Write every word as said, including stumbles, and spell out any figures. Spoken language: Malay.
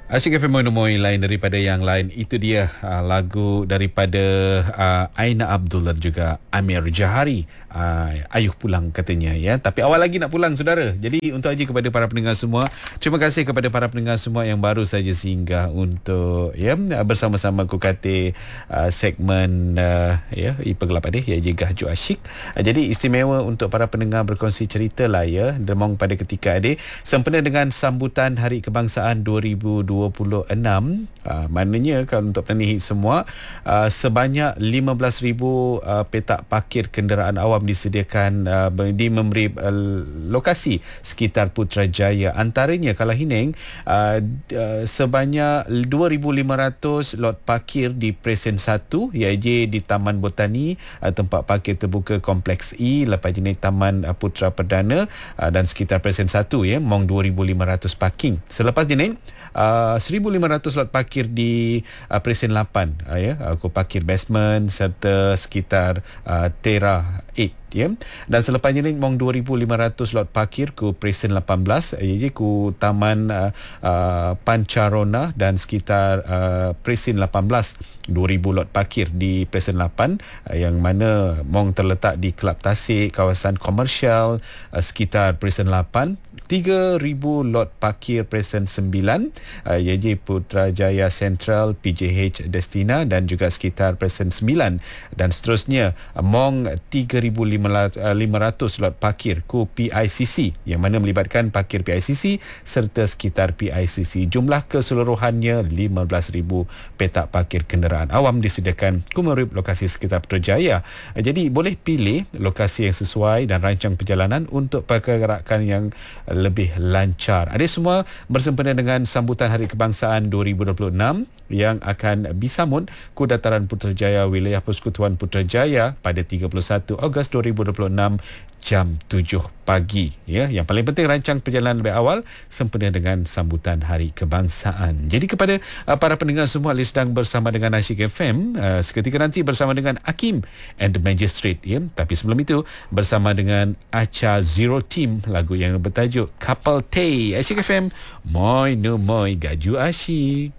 Asyik F M Monomoy lain daripada yang lain. Itu dia uh, lagu daripada uh, Aina Abdul dan juga Amir Jahari. Uh, ayuh pulang katanya ya. Tapi awal lagi nak pulang saudara. Jadi untuk aja kepada para pendengar semua, terima kasih kepada para pendengar semua yang baru saja singgah untuk ya bersama-sama Kukate uh, segmen uh, ya Ipa Gelap Adih ya Jegah Ju Asyik. Uh, jadi istimewa untuk para pendengar berkongsi cerita lah ya. Demong pada ketika adik sempena dengan sambutan Hari Kebangsaan dua ribu dua puluh enam. Uh, maknanya kalau untuk pening semua uh, sebanyak lima belas ribu uh, petak parkir kenderaan awam disediakan uh, di memberi uh, lokasi sekitar Putrajaya. Antaranya kalau Hineng uh, uh, sebanyak dua ribu lima ratus lot parkir di Presen satu iaitu di Taman Botani, uh, tempat parkir terbuka Kompleks E, lepas jenis Taman uh, Putra Perdana uh, dan sekitar Presen satu ya, mong dua ribu lima ratus parking. Selepas jenis uh, seribu lima ratus lot parkir di uh, Presen lapan uh, ya, aku uh, parkir basement serta sekitar uh, Tera lapan ya. Dan selepasnya ni mong dua ribu lima ratus lot parkir ku Presen lapan belas iaitu ku Taman uh, uh, Pancarona dan sekitar uh, Presen lapan belas dua ribu lot parkir di Presen lapan uh, yang mana mong terletak di Kelab Tasik, kawasan komersial uh, sekitar Presen lapan. Tiga ribu lot parkir Presen sembilan uh, iaitu Putrajaya Central, P J H Destina dan juga sekitar Presen sembilan. Dan seterusnya uh, mong tiga ribu lima ratus lot parkir ku P I C C yang mana melibatkan parkir P I C C serta sekitar P I C C. Jumlah keseluruhannya lima belas ribu petak parkir kenderaan awam disediakan ku merip lokasi sekitar Putrajaya. Uh, jadi boleh pilih lokasi yang sesuai dan rancang perjalanan untuk pergerakan yang uh, lebih lancar. Ada semua bersempena dengan sambutan Hari Kebangsaan dua ribu dua puluh enam yang akan disambut ku Dataran Putrajaya Wilayah Persekutuan Putrajaya pada tiga puluh satu Ogos dua ribu dua puluh enam jam tujuh pagi ya. Yang paling penting rancang perjalanan lebih awal sempena dengan sambutan Hari Kebangsaan. Jadi kepada uh, para pendengar semua yang sedang bersama dengan Asyik F M, uh, seketika nanti bersama dengan Hakim and the Magistrate ya. Tapi sebelum itu bersama dengan Acha Zero Team, lagu yang bertajuk Couple Tay. Asyik F M Moi no Moi Gaju Asyik.